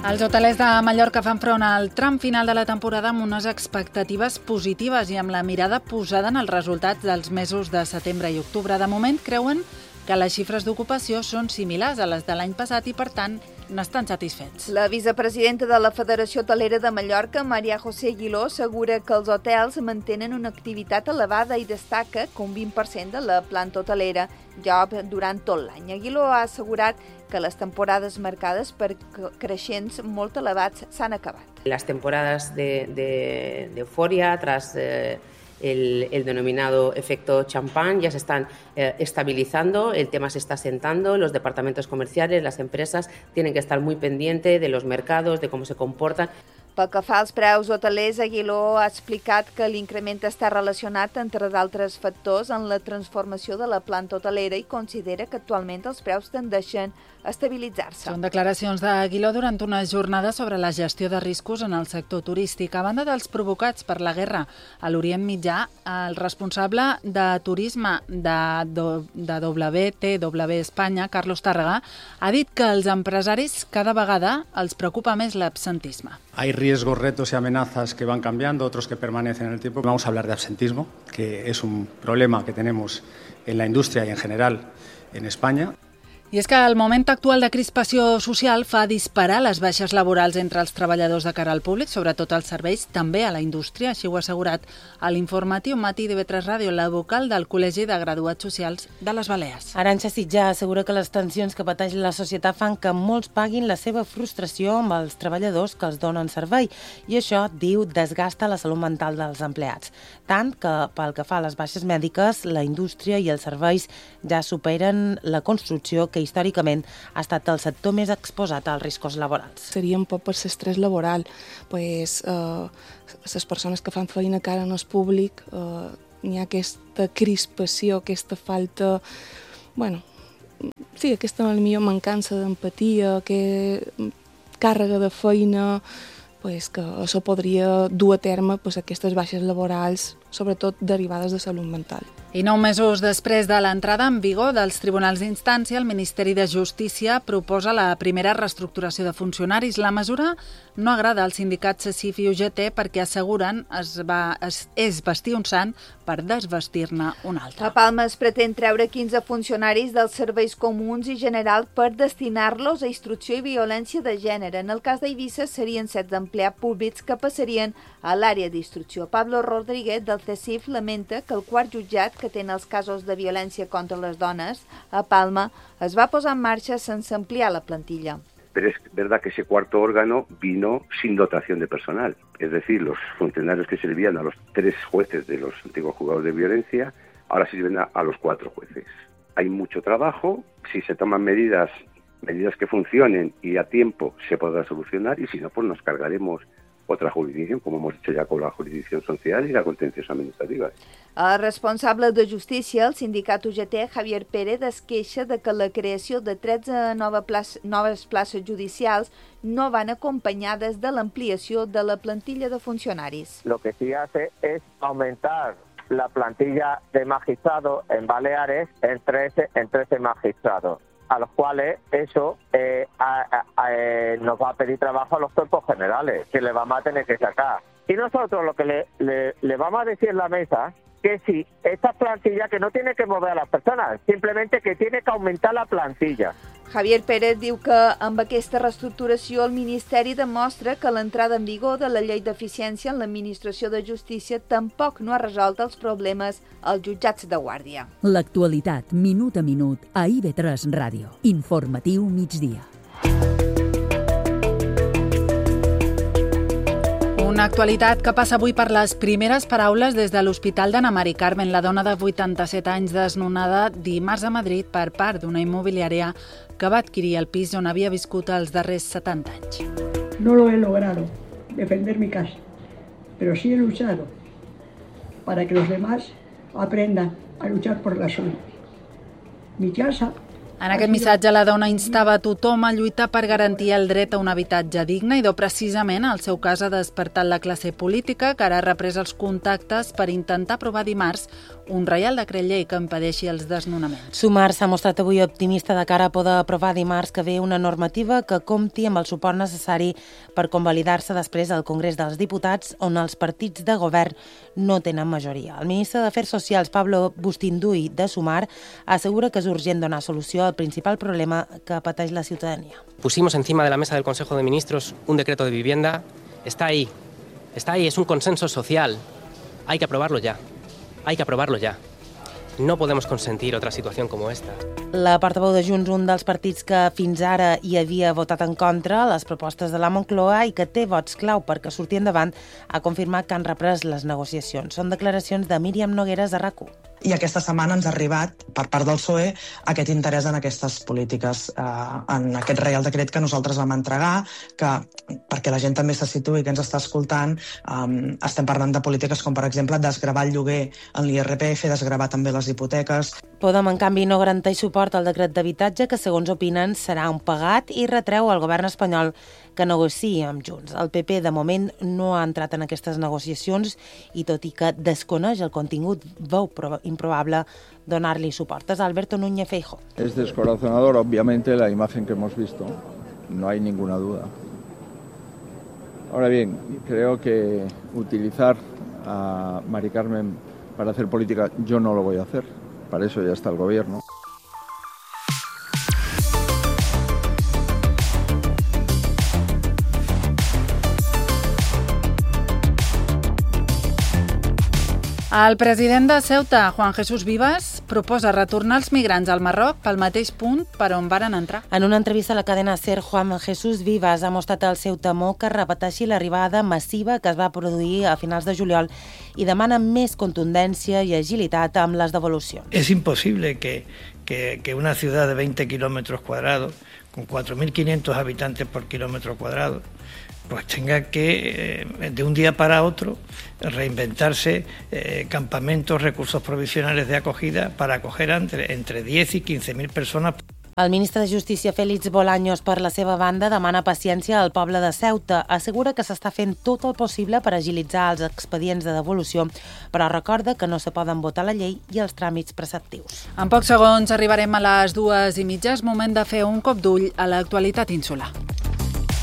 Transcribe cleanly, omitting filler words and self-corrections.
Els hotelers de Mallorca fan front al tram final de la temporada amb unes expectatives positives i amb la mirada posada en els resultats dels mesos de setembre i octubre. De moment creuen que les xifres d'ocupació són similars a les de l'any passat i, per tant, n'estan satisfets. La vicepresidenta de la Federació Hotelera de Mallorca, Maria José Aguiló, assegura que els hotels mantenen una activitat elevada i destaca que un 20% de la planta hotelera llop durant tot l'any. Aguiló ha assegurat que les temporades marcades per creixents molt elevats s'han acabat. Las temporadas de euforia tras el denominado efecto champán ya se están estabilizando, el tema se está asentando, los departamentos comerciales, las empresas tienen que estar muy pendientes de los mercados, de cómo se comportan. Pel que fa als preus hotelers, Aguiló ha explicat que l'increment està relacionat, entre d'altres factors, en la transformació de la planta hotelera i considera que actualment els preus tendeixen a estabilitzar-se. Són declaracions d'Aguiló durant una jornada sobre la gestió de riscos en el sector turístic. A banda dels provocats per la guerra a l'Orient Mitjà, el responsable de turisme de WTW Espanya, Carlos Tàrrega, ha dit que als empresaris cada vegada els preocupa més l'absentisme. Hay riesgos, retos y amenazas que van cambiando, otros que permanecen en el tiempo. Vamos a hablar de absentismo, que es un problema que tenemos en la industria y en general en España. I és que el moment actual de crispació social fa disparar les baixes laborals entre els treballadors de cara al públic, sobretot als serveis, també a la indústria, així ho ha assegurat a l'informatiu Matí de TV3 Ràdio, la vocal del Col·legi de Graduats Socials de les Balears. Arantxa Sitjà assegura que les tensions que pateix la societat fan que molts paguin la seva frustració amb els treballadors que els donen servei i això, diu, desgasta la salut mental dels empleats. Tant que, pel que fa a les baixes mèdiques, la indústria i els serveis ja superen la construcció que històricament ha estat el sector més exposat als riscos laborals. Seria un poc per l'estrès laboral. Les persones que fan feina cara en el públic, hi ha aquesta crispació, aquesta falta... aquesta millor mancança d'empatia, càrrega de feina, que això podria dur a terme aquestes baixes laborals, sobretot derivades de salut mental. I 9 mesos després de l'entrada en vigor dels tribunals d'instància, el Ministeri de Justícia proposa la primera reestructuració de funcionaris. La mesura no agrada als sindicats CESIF i UGT perquè asseguren és vestir un sant per desvestir-ne un altre. A Palma es pretén treure 15 funcionaris dels serveis comuns i general per destinar-los a instrucció i violència de gènere. En el cas d'Eivissa serien 7 empleats públics que passarien a l'àrea d'instrucció. Pablo Rodríguez del CESIF lamenta que el quart jutjat que atén els casos de violència contra les dones a Palma es va posar en marxa sense ampliar la plantilla. Pero es verdad que ese cuarto órgano vino sin dotación de personal. Es decir, los funcionarios que servían a los 3 jueces de los antiguos juzgados de violencia, ahora sirven a los 4 jueces. Hay mucho trabajo, si se toman medidas que funcionen y a tiempo se podrá solucionar, y si no, pues nos cargaremos otra jurisdicción, como hemos hecho ya con la jurisdicción social y la contenciosa administrativa. El responsable de Justícia, el sindicat UGT, Javier Pérez, es queixa de que la creació de 13 noves places judicials no van acompanyades de l'ampliació de la plantilla de funcionaris. Lo que sí hace es aumentar la plantilla de magistrados en Baleares en 13 magistrados, a los cuales eso nos va a pedir trabajo a los cuerpos generales, que le vamos a tener que sacar. Y nosotros lo que le vamos a decir en la mesa, que si esta plantilla, que no tiene que mover a las personas, simplemente que tiene que aumentar la plantilla. Javier Pérez diu que amb aquesta reestructuració el Ministeri demostra que l'entrada en vigor de la llei d'eficiència en l'administració de justícia tampoc no ha resolt els problemes als jutjats de guàrdia. L'actualitat, minut a minut, a IB3 Ràdio. Informatiu migdia. Una actualitat que passa avui per les primeres paraules des de l'Hospital d'Anna Mari Carmen, la dona de 87 anys desnonada dimarts a Madrid per part d'una immobiliària que va adquirir el pis on havia viscut els darrers 70 anys. No lo he logrado defender mi casa, pero sí he luchado para que los demás aprendan a luchar por la suya. Mi casa... En aquest missatge, la dona instava a tothom a lluitar per garantir el dret a un habitatge digne i precisament el seu cas ha despertat la classe política, que ara ha reprès els contactes per intentar aprovar dimarts un reial decret llei que impedeixi els desnonaments. Sumar s'ha mostrat avui optimista de cara a poder aprovar dimarts que ve una normativa que compti amb el suport necessari per convalidar-se després al Congrés dels Diputats, on els partits de govern no tenen majoria. El ministre d'Afers Socials, Pablo Bustinduy, de Sumar, assegura que és urgent donar solució al principal problema que pateix la ciutadania. Pusimos encima de la mesa del Consejo de Ministros un decreto de vivienda. Está ahí, es un consenso social. Hay que aprobarlo ya. No podemos consentir otra situación como esta. La portaveu de Junts, un dels partits que fins ara hi havia votat en contra a les propostes de la Moncloa i que té vots clau perquè surti endavant, ha confirmat que han reprès les negociacions. Són declaracions de Míriam Nogueras de RAC1. I aquesta setmana ens ha arribat, per part del PSOE, aquest interès en aquestes polítiques, en aquest reial decret que nosaltres vam entregar, que, perquè la gent també se situï i que ens està escoltant, estem parlant de polítiques com, per exemple, desgravar el lloguer en l'IRPF, desgravar també les hipoteques. Podem, en canvi, no garanteix suport al decret d'habitatge, que, segons opinen, serà un pagat, i retreu al govern espanyol que negociï amb Junts. El PP, de moment, no ha entrat en aquestes negociacions i, tot i que desconeix el contingut, veu improbable donar-li suport. És Alberto Núñez Feijóo. Es descorazonador, obviamente, la imagen que hemos visto. No hay ninguna duda. Ahora bien, creo que utilizar a Mari Carmen para hacer política, yo no lo voy a hacer. Para eso ya está el gobierno. El president de Ceuta, Juan Jesús Vivas, proposa retornar els migrants al Marroc pel mateix punt per on varen entrar. En una entrevista a la cadena SER, Juan Jesús Vivas ha mostrat el seu temor que repeteixi l'arribada massiva que es va produir a finals de juliol i demana més contundència i agilitat amb les devolucions. Es imposible que una ciudad de 20 kilómetros cuadrados, con 4.500 habitantes por kilómetro cuadrado, pues tenga que, de un día para otro, reinventarse campamentos, recursos provisionales de acogida para acoger entre 10 y 15.000 personas. El ministre de Justícia, Félix Bolaños, per la seva banda, demana paciència al poble de Ceuta. Assegura que s'està fent tot el possible per agilitzar els expedients de devolució, però recorda que no se poden votar la llei i els tràmits preceptius. En pocs segons arribarem a les 2:30. És moment de fer un cop d'ull a l'actualitat insular.